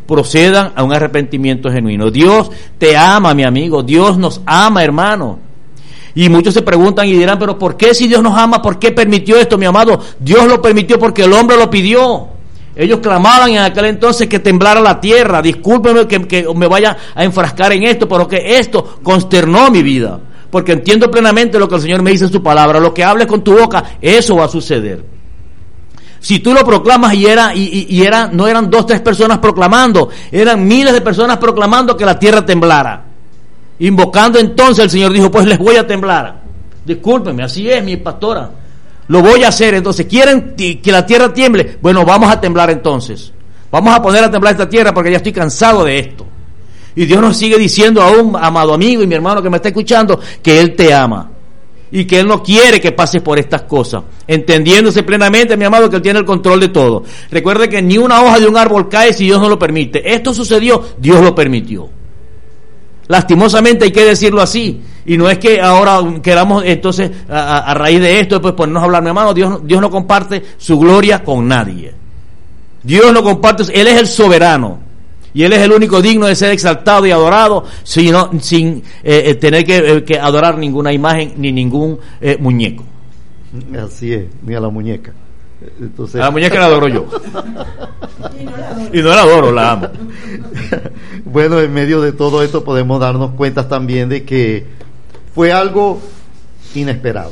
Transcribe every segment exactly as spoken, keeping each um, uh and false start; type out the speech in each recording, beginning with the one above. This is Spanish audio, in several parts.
procedan a un arrepentimiento genuino. Dios te ama, mi amigo, Dios nos ama, hermano. Y muchos se preguntan y dirán, pero ¿por qué si Dios nos ama, por qué permitió esto, mi amado? Dios lo permitió porque el hombre lo pidió. Ellos clamaban en aquel entonces que temblara la tierra. Discúlpeme que, que me vaya a enfrascar en esto, pero que esto consternó mi vida. Porque entiendo plenamente lo que el Señor me dice en su palabra. Lo que hables con tu boca, eso va a suceder. Si tú lo proclamas y era, y, y, y era, no eran dos, tres personas proclamando, eran miles de personas proclamando que la tierra temblara. Invocando entonces, el Señor dijo, pues les voy a temblar. Discúlpenme, así es, mi pastora. Lo voy a hacer. Entonces, ¿quieren que la tierra tiemble? Bueno, vamos a temblar entonces. Vamos a poner a temblar esta tierra porque ya estoy cansado de esto. Y Dios nos sigue diciendo aún, amado amigo y mi hermano que me está escuchando, que Él te ama. Y que Él no quiere que pases por estas cosas. Entendiéndose plenamente, mi amado, que Él tiene el control de todo. Recuerde que ni una hoja de un árbol cae si Dios no lo permite. Esto sucedió, Dios lo permitió. Lastimosamente hay que decirlo así. Y no es que ahora queramos entonces a, a raíz de esto pues ponernos a hablar, mi hermano. Dios, Dios no comparte su gloria con nadie. Dios no comparte, Él es el soberano y Él es el único digno de ser exaltado y adorado sino, sin eh, tener que, eh, que adorar ninguna imagen ni ningún eh, muñeco. Así es, ni a la muñeca. Entonces... a la muñeca la adoro yo y no la adoro, la amo. Bueno, en medio de todo esto podemos darnos cuenta también de que fue algo inesperado.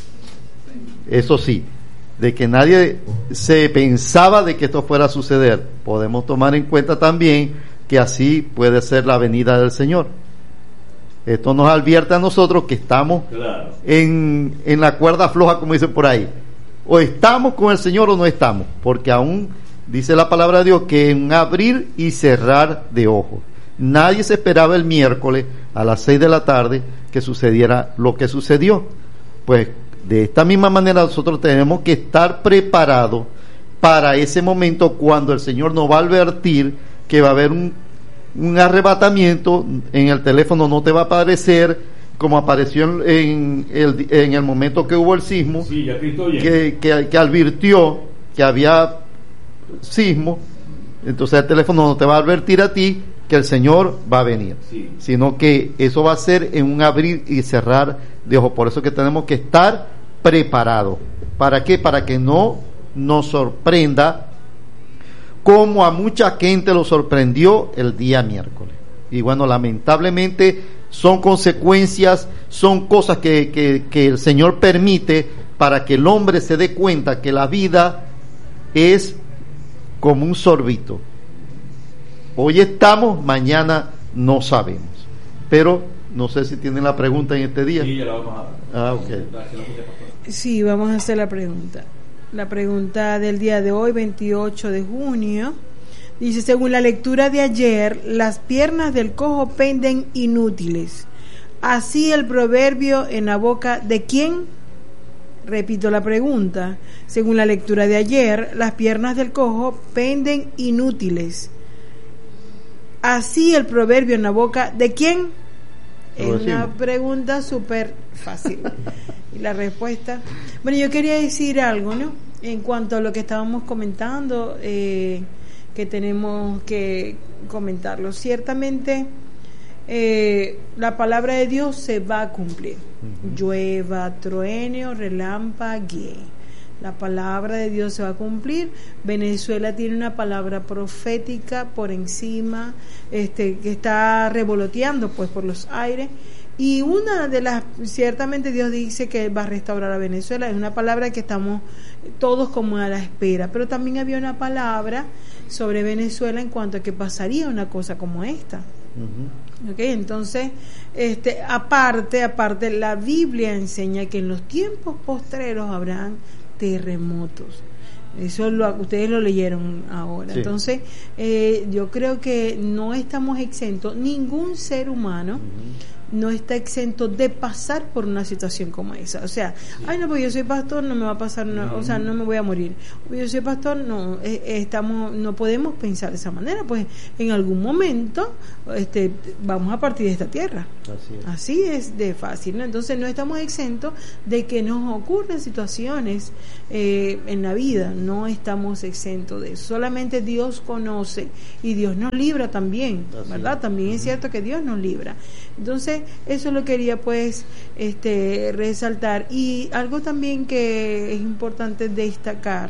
Eso sí, de que nadie se pensaba de que esto fuera a suceder. Podemos tomar en cuenta también que así puede ser la venida del Señor. Esto nos advierte a nosotros que estamos claro. en, en la cuerda floja, como dicen por ahí. O estamos con el Señor o no estamos, porque aún dice la palabra de Dios que en abrir y cerrar de ojos. Nadie se esperaba el miércoles a las seis de la tarde que sucediera lo que sucedió. Pues de esta misma manera nosotros tenemos que estar preparados para ese momento cuando el Señor nos va a advertir que va a haber un, un arrebatamiento. En el teléfono no te va a aparecer como apareció en, en, el, en el momento que hubo el sismo, sí, ya que, que, que advirtió que había sismo. Entonces el teléfono no te va a advertir a ti que el Señor va a venir, sí. Sino que eso va a ser en un abrir y cerrar de ojos. Por eso que tenemos que estar preparados. ¿Para qué? Para que no nos sorprenda como a mucha gente lo sorprendió el día miércoles. Y bueno, lamentablemente son consecuencias, son cosas que, que, que el Señor permite para que el hombre se dé cuenta que la vida es como un sorbito. Hoy estamos, mañana no sabemos. Pero no sé si tienen la pregunta en este día. Sí, ya la vamos a... Ah, okay. Sí, vamos a hacer la pregunta. La pregunta del día de hoy, veintiocho de junio, dice: según la lectura de ayer, las piernas del cojo penden inútiles. Así el proverbio en la boca de quién. Repito la pregunta. Según la lectura de ayer, las piernas del cojo penden inútiles. Así el proverbio en la boca de quién. Es una pregunta súper fácil. Y la respuesta, bueno, yo quería decir algo, ¿no? En cuanto a lo que estábamos comentando, eh, que tenemos que comentarlo. Ciertamente, eh, la palabra de Dios se va a cumplir. Uh-huh. Llueva, truene o relámpague. La palabra de Dios se va a cumplir. Venezuela tiene una palabra profética por encima, este, que está revoloteando pues por los aires. Y una de las, ciertamente Dios dice que va a restaurar a Venezuela. Es una palabra que estamos todos como a la espera. Pero también había una palabra sobre Venezuela en cuanto a que pasaría una cosa como esta. Uh-huh. Okay, entonces, este, aparte, aparte, la Biblia enseña que en los tiempos postreros habrán terremotos. Eso lo, ustedes lo leyeron ahora. Sí. Entonces, eh, yo creo que no estamos exentos, ningún ser humano, uh-huh, no está exento de pasar por una situación como esa. O sea, sí. ay no, pues yo soy pastor, no me va a pasar, no, uh-huh. o sea, no me voy a morir. Yo soy pastor, no, eh, estamos, no podemos pensar de esa manera, pues en algún momento este, vamos a partir de esta tierra. Así es, Así es de fácil, ¿no? Entonces no estamos exentos de que nos ocurren situaciones eh, en la vida, no estamos exentos de eso. Solamente Dios conoce y Dios nos libra también, Así ¿verdad? Es. También uh-huh. es cierto que Dios nos libra. Entonces eso lo quería pues este resaltar. Y algo también que es importante destacar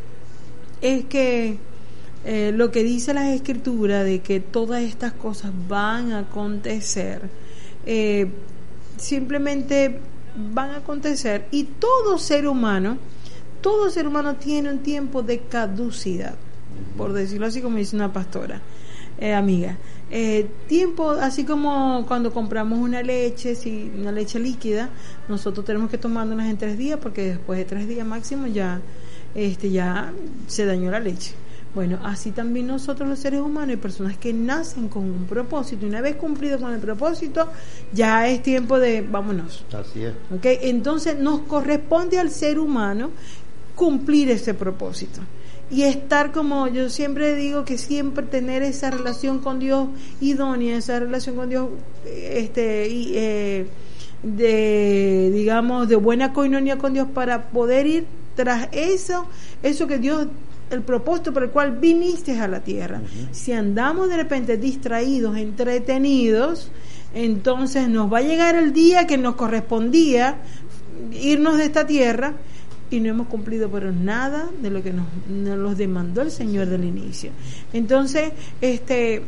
es que eh, lo que dice la Escritura de que todas estas cosas van a acontecer, eh, simplemente van a acontecer, y todo ser humano todo ser humano tiene un tiempo de caducidad, por decirlo así, como dice una pastora eh, amiga. Eh, tiempo, así como cuando compramos una leche, si una leche líquida, nosotros tenemos que tomárnoslas en tres días, porque después de tres días máximo ya, este, ya se dañó la leche. Bueno, así también nosotros los seres humanos, hay personas que nacen con un propósito, y una vez cumplido con el propósito, ya es tiempo de vámonos. Así es. ¿Okay? Entonces nos corresponde al ser humano cumplir ese propósito. Y estar, como yo siempre digo, que siempre tener esa relación con Dios idónea, esa relación con Dios este y, eh, de, digamos, de buena coinonía con Dios, para poder ir tras eso, eso que Dios, el propósito por el cual viniste a la tierra. Uh-huh. Si andamos de repente distraídos, entretenidos, entonces nos va a llegar el día que nos correspondía irnos de esta tierra, y no hemos cumplido pero nada de lo que nos, nos demandó el Señor del inicio. Entonces, este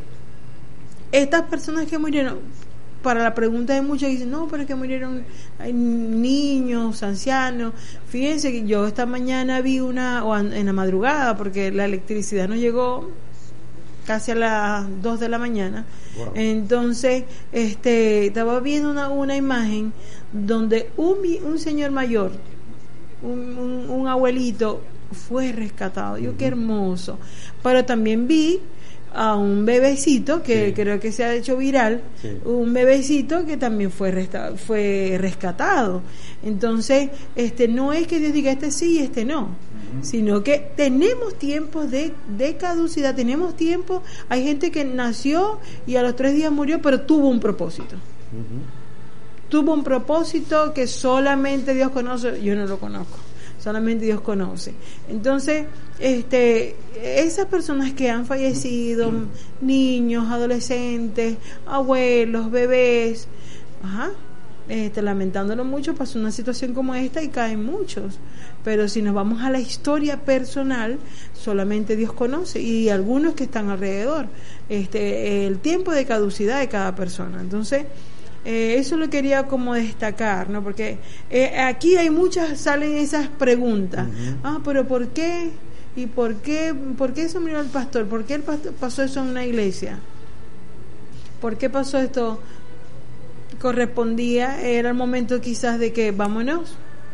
estas personas que murieron, para la pregunta de muchos, dicen, no, pero es que murieron hay niños, ancianos. Fíjense que yo esta mañana vi una, o en la madrugada, porque la electricidad nos llegó casi a las dos de la mañana. Wow. Entonces, este estaba viendo una, una imagen donde un, un señor mayor, Un, un, un abuelito fue rescatado. Yo, qué hermoso. Pero también vi a un bebecito que sí. creo que se ha hecho viral, sí. un bebecito que también fue resta- fue rescatado. Entonces, este no es que Dios diga este sí y este no, uh-huh. sino que tenemos tiempos de, de caducidad, tenemos tiempo. Hay gente que nació y a los tres días murió, pero tuvo un propósito. Uh-huh. Tuvo un propósito que solamente Dios conoce. Yo no lo conozco, solamente Dios conoce. Entonces, este, esas personas que han fallecido, niños, adolescentes, abuelos, bebés, ajá, este, lamentándolo mucho, pasó una situación como esta y caen muchos. Pero si nos vamos a la historia personal, solamente Dios conoce, y algunos que están alrededor, este, el tiempo de caducidad de cada persona. Entonces, Eh, eso lo quería como destacar, ¿no? Porque eh, aquí hay muchas, salen esas preguntas. Uh-huh. Ah, pero ¿por qué? ¿Y por qué? ¿Por qué eso murió el pastor? ¿Por qué el pastor pasó eso en una iglesia? ¿Por qué pasó esto? Correspondía, era el momento quizás de que vámonos.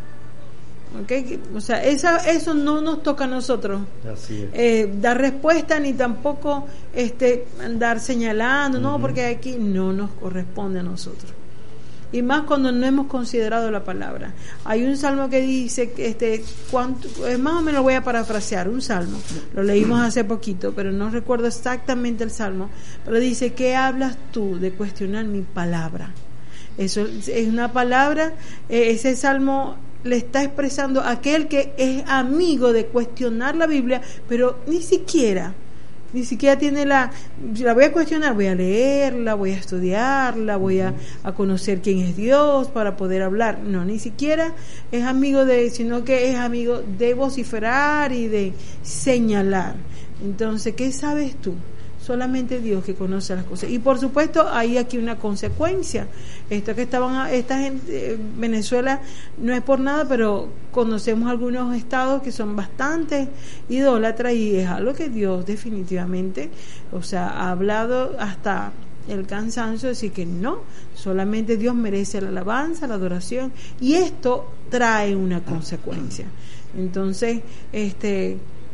Okay, o sea, esa, eso no nos toca a nosotros. Así es. Eh, dar respuesta, ni tampoco este andar señalando, uh-huh. no, porque aquí no nos corresponde a nosotros. Y más cuando no hemos considerado la palabra. Hay un salmo que dice que este cuánto, es más o menos, voy a parafrasear un salmo, lo leímos hace poquito, pero no recuerdo exactamente el salmo, pero dice: ¿qué hablas tú de cuestionar mi palabra? Eso es una palabra, eh, ese salmo le está expresando a aquel que es amigo de cuestionar la Biblia, pero ni siquiera, ni siquiera tiene la, la voy a cuestionar, voy a leerla, voy a estudiarla, voy a, a conocer quién es Dios para poder hablar. No, ni siquiera es amigo de, sino que es amigo de vociferar y de señalar. Entonces, ¿qué sabes tú? Solamente Dios que conoce las cosas. Y por supuesto hay aquí una consecuencia. Esto que estaban, esta gente, eh, Venezuela no es por nada, pero conocemos algunos estados que son bastante idólatras, y es algo que Dios definitivamente, o sea, ha hablado hasta el cansancio de decir que no, solamente Dios merece la alabanza, la adoración, y esto trae una consecuencia. Entonces, este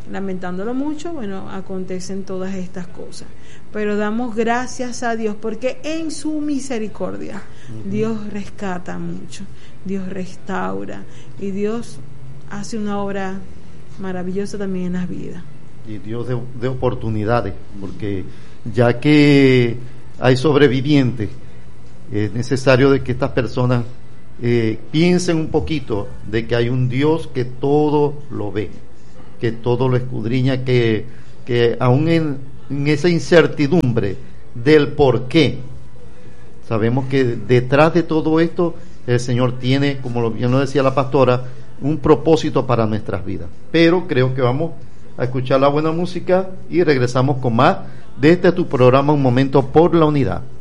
lamentándolo mucho, bueno, acontecen todas estas cosas. Pero damos gracias a Dios porque en su misericordia uh-huh. Dios rescata mucho, Dios restaura y Dios hace una obra maravillosa también en las vidas. Y Dios de, de oportunidades, porque ya que hay sobrevivientes, es necesario de que estas personas eh, piensen un poquito de que hay un Dios que todo lo ve, que todo lo escudriña, que, que aún en, en esa incertidumbre del por qué, sabemos que detrás de todo esto el Señor tiene, como bien lo decía la pastora, un propósito para nuestras vidas. Pero creo que vamos a escuchar la buena música y regresamos con más de este tu programa Un Momento por la Unidad.